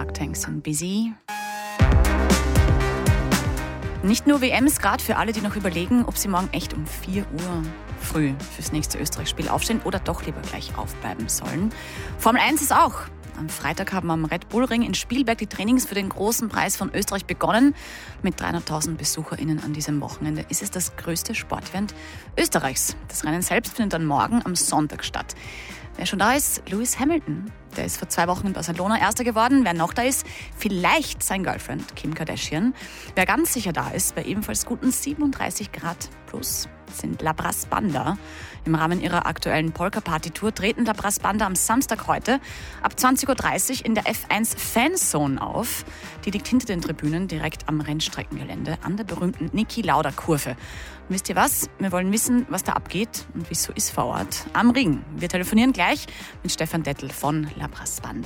Duck Tank sind busy. Nicht nur WMs, gerade für alle, die noch überlegen, ob sie morgen echt um 4 Uhr früh fürs nächste Österreich-Spiel aufstehen oder doch lieber gleich aufbleiben sollen. Formel 1 ist auch. Am Freitag haben am Red Bull Ring in Spielberg die Trainings für den großen Preis von Österreich begonnen. Mit 300.000 BesucherInnen an diesem Wochenende ist es das größte Sportevent Österreichs. Das Rennen selbst findet dann morgen am Sonntag statt. Wer schon da ist, Lewis Hamilton. Der ist vor 2 Wochen in Barcelona Erster geworden. Wer noch da ist, vielleicht sein Girlfriend Kim Kardashian. Wer ganz sicher da ist, bei ebenfalls guten 37 Grad plus, sind La Brass Banda. Im Rahmen ihrer aktuellen Polka-Party-Tour treten La Brass Banda am Samstag heute ab 20.30 Uhr in der F1 Fanzone auf. Die liegt hinter den Tribünen direkt am Rennstreckengelände an der berühmten Niki-Lauda-Kurve. Und wisst ihr was? Wir wollen wissen, was da abgeht und wie es so ist vor Ort am Ring. Wir telefonieren gleich mit Stefan Dettel von La Brass Banda.